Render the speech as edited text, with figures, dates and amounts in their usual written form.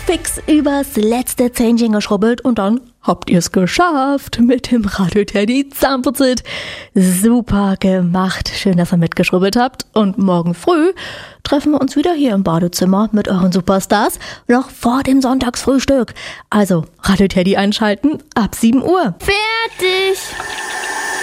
fix übers letzte Zähnchen geschrubbelt und dann habt ihr es geschafft mit dem Radio Teddy Zahnputzit. Super gemacht. Schön, dass ihr mitgeschrubbelt habt. Und morgen früh treffen wir uns wieder hier im Badezimmer mit euren Superstars noch vor dem Sonntagsfrühstück. Also Radio Teddy einschalten ab 7 Uhr. Fertig!